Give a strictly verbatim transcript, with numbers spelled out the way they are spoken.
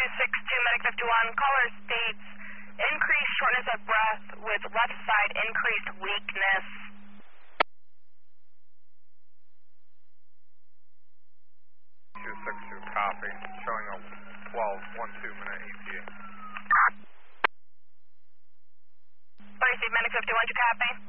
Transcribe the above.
two six two, Medic fifty-one, caller states increased shortness of breath with left side increased weakness. two six two, copy. Showing a twelve one two minute E T A. thirty-six, Medic fifty-one, you copy?